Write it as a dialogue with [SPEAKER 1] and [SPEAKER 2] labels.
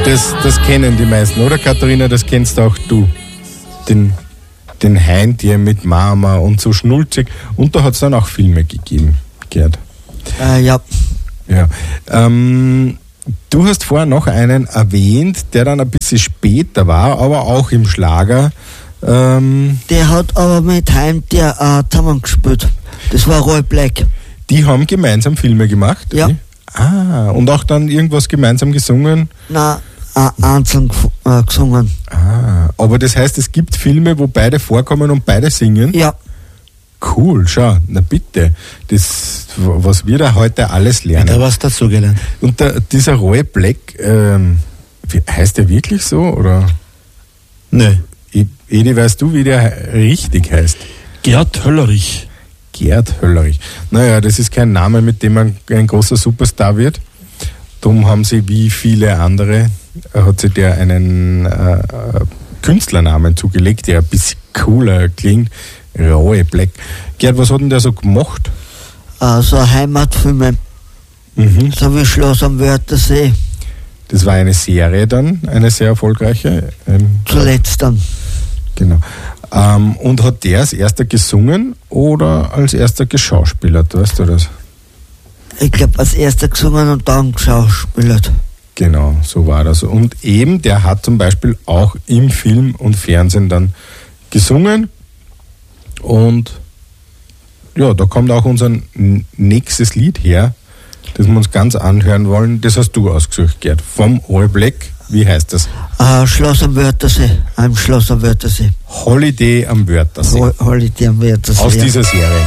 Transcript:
[SPEAKER 1] Das kennen die meisten, oder Katharina? Das kennst auch du. Den Heintier mit Mama und so schnulzig. Und da hat es dann auch Filme gegeben, Gerd.
[SPEAKER 2] Ja.
[SPEAKER 1] Ja. Du hast vorher noch einen erwähnt, der dann ein bisschen später war, aber auch im Schlager.
[SPEAKER 2] Der hat aber mit Heimtier zusammengespielt. Das war Roy Black.
[SPEAKER 1] Die haben gemeinsam Filme gemacht?
[SPEAKER 2] Ja.
[SPEAKER 1] Und auch dann irgendwas gemeinsam gesungen?
[SPEAKER 2] Nein, einzeln gesungen.
[SPEAKER 1] Aber das heißt, es gibt Filme, wo beide vorkommen und beide singen?
[SPEAKER 2] Ja.
[SPEAKER 1] Cool, schau, na bitte. Das, was wir da heute alles lernen.
[SPEAKER 3] Da was dazugelernt.
[SPEAKER 1] Und dieser Roy Black, heißt der wirklich so, oder?
[SPEAKER 3] Nö.
[SPEAKER 1] Edi, weißt du, wie der richtig heißt?
[SPEAKER 3] Gerd Höllerich.
[SPEAKER 1] Gerd Höllerich. Naja, das ist kein Name, mit dem man ein großer Superstar wird. Darum haben sie, wie viele andere, hat sich der einen Künstlernamen zugelegt, der ein bisschen cooler klingt. Roy Black. Gerd, was hat denn der so gemacht?
[SPEAKER 2] So Heimatfilme. So wie Schloss am Wörthersee.
[SPEAKER 1] Das war eine Serie dann, eine sehr erfolgreiche.
[SPEAKER 2] Zuletzt dann.
[SPEAKER 1] Genau. Und hat der als erster gesungen oder als erster geschauspielert, weißt du das?
[SPEAKER 2] Ich glaube, als erster gesungen und dann geschauspielert.
[SPEAKER 1] Genau, so war das. Und eben, der hat zum Beispiel auch im Film und Fernsehen dann gesungen. Und ja, da kommt auch unser nächstes Lied her, das wir uns ganz anhören wollen. Das hast du ausgesucht, Gerd. Vom Roy Black. Wie heißt das?
[SPEAKER 2] Schloss am Wörthersee. Ein Schloss am Wörthersee.
[SPEAKER 1] Holiday am Wörthersee.
[SPEAKER 2] Holiday am Wörthersee.
[SPEAKER 1] Aus dieser Serie.